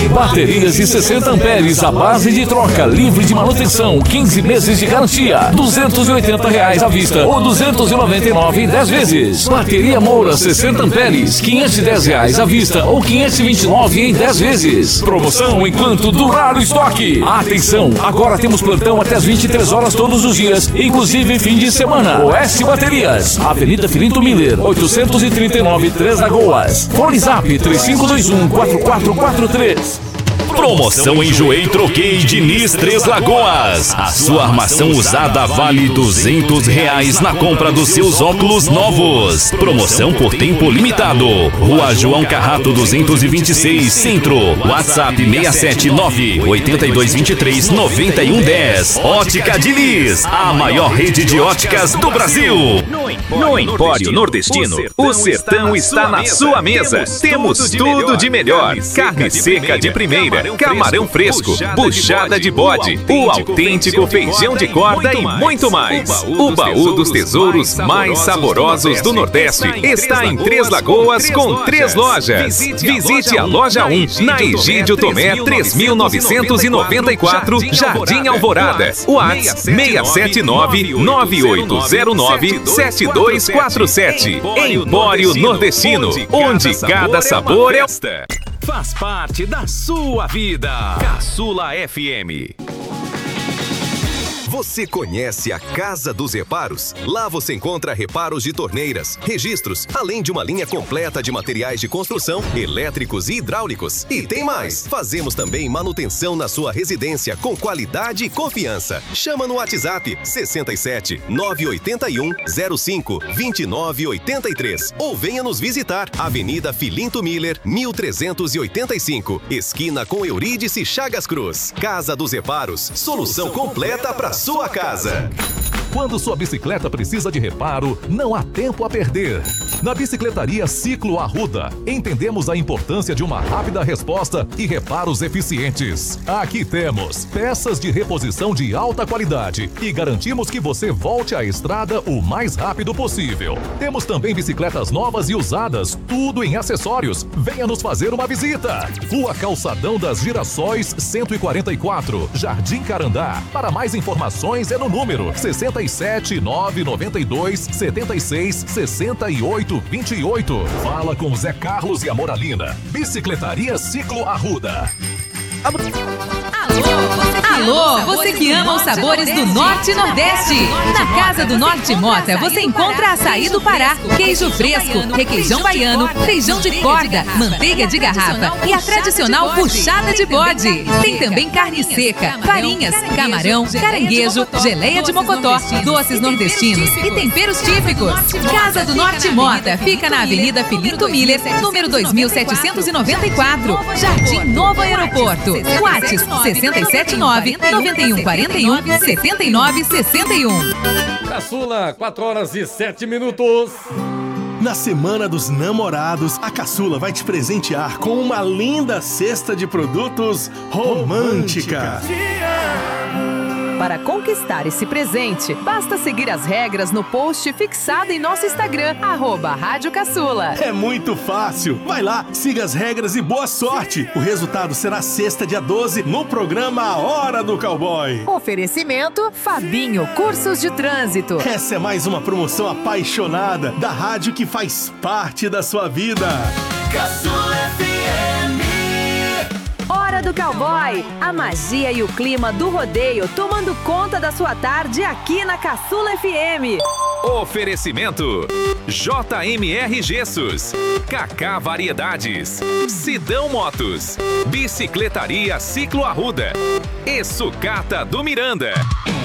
Baterias de 60 amperes à base de troca, livre de manutenção, 15 meses de garantia, R$280 à vista ou R$299 em 10 vezes. Bateria Moura 60 amperes, R$510 à vista ou R$529 em 10 vezes. Promoção enquanto durar o estoque. Atenção, agora temos plantão até as 23 horas todos os dias, inclusive fim de semana. Oeste Baterias, Avenida Filinto Miller, 839, Três Lagoas. Fone Zap 3521-4443. Promoção Enjoei Troquei Diniz Três Lagoas. A sua armação usada vale R$200 na compra dos seus óculos novos. Promoção por tempo limitado. Rua João Carrato 226, Centro. WhatsApp 679-8223-9110. Ótica Diniz, a maior rede de óticas do Brasil. No Empório Nordestino, o sertão está na sua mesa. Temos tudo de melhor. Carne seca de primeira, camarão fresco, buchada de bode, o autêntico feijão de corda e muito mais. O baú dos tesouros mais saborosos do Nordeste está em Três Lagoas com 3 lojas. Visite a loja 1 na Egídio Tomé 3994, Jardim Alvorada. WhatsApp 679-9809-7247. Empório Nordestino, onde cada sabor é... Faz parte da sua vida. Caçula FM. Você conhece a Casa dos Reparos? Lá você encontra reparos de torneiras, registros, além de uma linha completa de materiais de construção, elétricos e hidráulicos. E tem mais! Fazemos também manutenção na sua residência com qualidade e confiança. Chama no WhatsApp 67 981 05 2983 ou venha nos visitar. Avenida Filinto Miller, 1385, esquina com Eurídice Chagas Cruz. Casa dos Reparos, solução completa para sua casa. Quando sua bicicleta precisa de reparo, não há tempo a perder. Na Bicicletaria Ciclo Arruda, entendemos a importância de uma rápida resposta e reparos eficientes. Aqui temos peças de reposição de alta qualidade e garantimos que você volte à estrada o mais rápido possível. Temos também bicicletas novas e usadas, tudo em acessórios. Venha nos fazer uma visita. Rua Calçadão das Girassóis, 144, Jardim Carandá. Para mais informações é no número 67-992-76-68-28. Fala com Zé Carlos e a Moralina. Bicicletaria Ciclo Arruda. Alô, você que ama os sabores do Norte e Nordeste. Na Casa do Norte Mota você encontra açaí do Pará, queijo fresco, requeijão baiano, feijão de corda, manteiga de garrafa e a tradicional buchada de bode. Tem também carne seca, farinhas, camarão, caranguejo, geleia de mocotó, doces nordestinos e temperos típicos. Casa do Norte Mota fica na Avenida Filinto Miller, número 2794, Jardim Novo Aeroporto. WhatsApp 679-9141-7961. Caçula, 4h07. Na Semana dos Namorados, a Caçula vai te presentear com uma linda cesta de produtos romântica. Para conquistar esse presente, basta seguir as regras no post fixado em nosso Instagram, @Rádio Caçula. É muito fácil. Vai lá, siga as regras e boa sorte. O resultado será sexta, dia 12, no programa A Hora do Cowboy. Oferecimento Fabinho Cursos de Trânsito. Essa é mais uma promoção apaixonada da rádio que faz parte da sua vida. Caçula FM. Hora do Cowboy, a magia e o clima do rodeio tomando conta da sua tarde aqui na Caçula FM. Oferecimento JMR Gessos, Kaká Variedades, Sidão Motos, Bicicletaria Ciclo Arruda e Sucata do Miranda.